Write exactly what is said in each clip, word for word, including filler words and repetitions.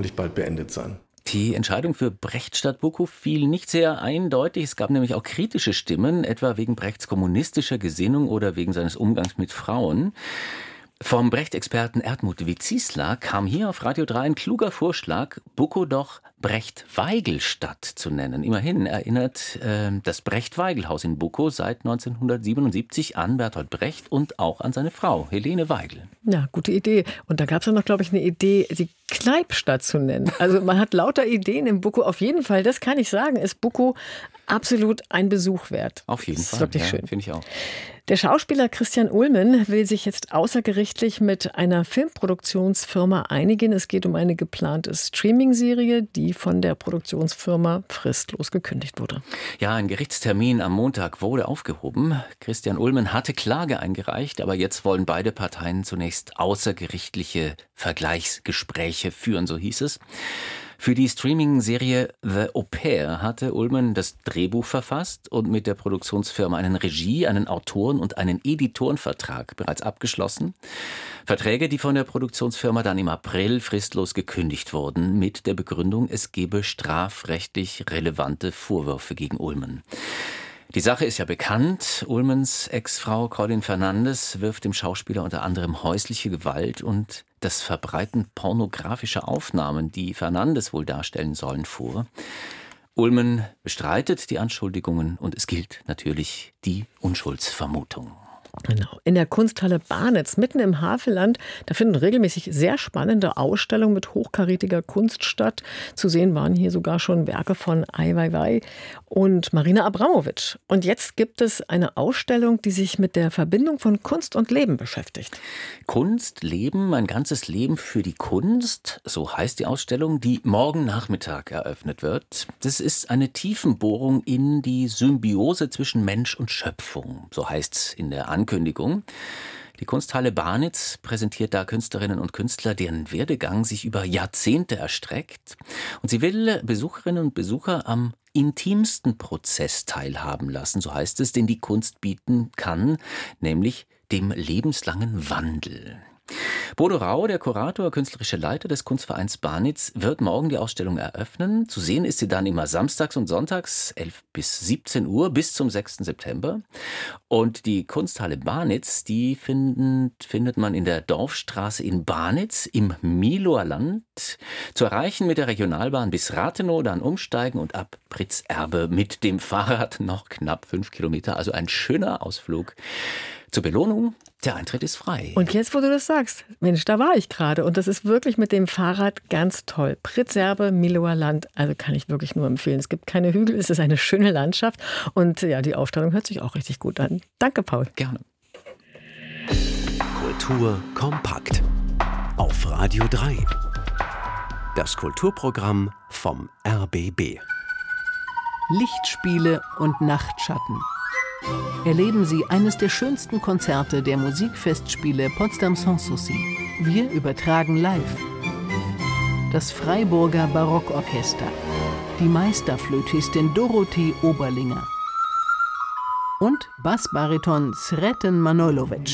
hoffentlich bald beendet sein. Die Entscheidung für Brecht statt Bukow fiel nicht sehr eindeutig. Es gab nämlich auch kritische Stimmen, etwa wegen Brechts kommunistischer Gesinnung oder wegen seines Umgangs mit Frauen. Vom Brecht-Experten Erdmut Witzisler kam hier auf Radio drei ein kluger Vorschlag, Bukow doch Brecht-Weigel-Stadt zu nennen. Immerhin erinnert äh, das Brecht-Weigel-Haus in Bukow seit neunzehnhundertsiebenundsiebzig an Bertolt Brecht und auch an seine Frau, Helene Weigel. Ja, gute Idee. Und da gab es ja noch, glaube ich, eine Idee, die Kneipstadt zu nennen. Also man hat lauter Ideen in Bukow. Auf jeden Fall, das kann ich sagen, ist Bukow absolut ein Besuch wert. Auf jeden das Fall. Ist wirklich ja, schön. Finde ich auch. Der Schauspieler Christian Ulmen will sich jetzt außergerichtlich mit einer Filmproduktionsfirma einigen. Es geht um eine geplante Streaming-Serie, die von der Produktionsfirma fristlos gekündigt wurde. Ja, ein Gerichtstermin am Montag wurde aufgehoben. Christian Ulmen hatte Klage eingereicht, aber jetzt wollen beide Parteien zunächst außergerichtliche Vergleichsgespräche führen, so hieß es. Für die Streaming-Serie The Au Pair hatte Ulmen das Drehbuch verfasst und mit der Produktionsfirma einen Regie-, einen Autoren- und einen Editorenvertrag bereits abgeschlossen. Verträge, die von der Produktionsfirma dann im April fristlos gekündigt wurden, mit der Begründung, es gebe strafrechtlich relevante Vorwürfe gegen Ulmen. Die Sache ist ja bekannt. Ulmens Ex-Frau Colin Fernandes wirft dem Schauspieler unter anderem häusliche Gewalt und das Verbreiten pornografischer Aufnahmen, die Fernandes wohl darstellen sollen, vor. Ulmen bestreitet die Anschuldigungen und es gilt natürlich die Unschuldsvermutung. Genau. In der Kunsthalle Barnitz, mitten im Havelland, da finden regelmäßig sehr spannende Ausstellungen mit hochkarätiger Kunst statt. Zu sehen waren hier sogar schon Werke von Ai Weiwei und Marina Abramovic. Und jetzt gibt es eine Ausstellung, die sich mit der Verbindung von Kunst und Leben beschäftigt. Kunst, Leben, ein ganzes Leben für die Kunst, so heißt die Ausstellung, die morgen Nachmittag eröffnet wird. Das ist eine Tiefenbohrung in die Symbiose zwischen Mensch und Schöpfung, so heißt es in der Ankündigung. Ankündigung. Die Kunsthalle Barnitz präsentiert da Künstlerinnen und Künstler, deren Werdegang sich über Jahrzehnte erstreckt. Und sie will Besucherinnen und Besucher am intimsten Prozess teilhaben lassen, so heißt es, den die Kunst bieten kann, nämlich dem lebenslangen Wandel. Bodo Rau, der Kurator, künstlerische Leiter des Kunstvereins Barnitz, wird morgen die Ausstellung eröffnen. Zu sehen ist sie dann immer samstags und sonntags, elf bis siebzehn Uhr, bis zum sechsten September. Und die Kunsthalle Barnitz, die finden, findet man in der Dorfstraße in Barnitz im Miloer Land. Zu erreichen mit der Regionalbahn bis Rathenow, dann umsteigen und ab Pritzerbe mit dem Fahrrad noch knapp fünf Kilometer. Also ein schöner Ausflug. Zur Belohnung, der Eintritt ist frei. Und jetzt, wo du das sagst, Mensch, da war ich gerade. Und das ist wirklich mit dem Fahrrad ganz toll. Pritzerbe, Miloer Land, also kann ich wirklich nur empfehlen. Es gibt keine Hügel, es ist eine schöne Landschaft. Und ja, die Ausstellung hört sich auch richtig gut an. Danke, Paul. Gerne. Kultur kompakt. Auf Radio drei. Das Kulturprogramm vom R B B. Lichtspiele und Nachtschatten. Erleben Sie eines der schönsten Konzerte der Musikfestspiele Potsdam Sanssouci. Wir übertragen live. Das Freiburger Barockorchester. Die Meisterflötistin Dorothee Oberlinger. Und Bassbariton Sreten Manojlovic.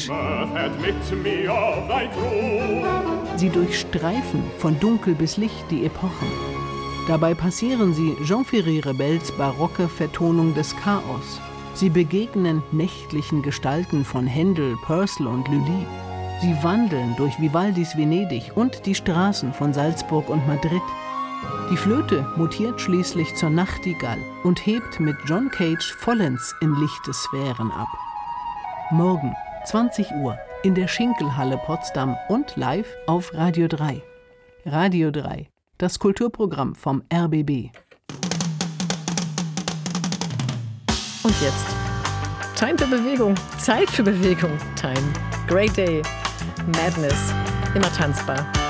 Sie durchstreifen von Dunkel bis Licht die Epochen. Dabei passieren Sie Jean-Ferry Rebels barocke Vertonung des Chaos. Sie begegnen nächtlichen Gestalten von Händel, Purcell und Lully. Sie wandeln durch Vivaldis Venedig und die Straßen von Salzburg und Madrid. Die Flöte mutiert schließlich zur Nachtigall und hebt mit John Cage vollends in lichte Sphären ab. Morgen, zwanzig Uhr, in der Schinkelhalle Potsdam und live auf Radio drei. Radio drei, das Kulturprogramm vom R B B. Und jetzt Time für Bewegung, Zeit für Bewegung, Time. Great Day, Madness, immer tanzbar.